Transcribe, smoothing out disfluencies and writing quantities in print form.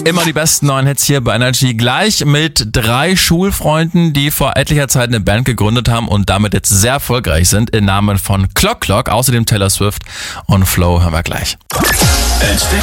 Immer die besten neuen Hits hier bei Energy. Gleich mit 3 Schulfreunden, die vor etlicher Zeit eine Band gegründet haben und damit jetzt sehr erfolgreich sind. Im Namen von Clock Clock, außerdem Taylor Swift und Flow hören wir gleich. Entdecke